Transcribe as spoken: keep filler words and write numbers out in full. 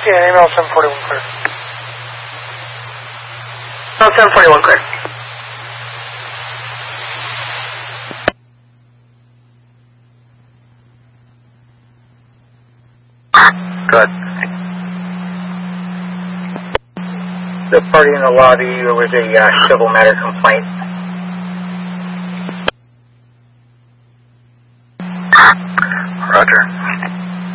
Yeah, email seven forty-one clear. Email seven forty-one clear. Good. The party in the lobby, there was a uh, civil matter complaint.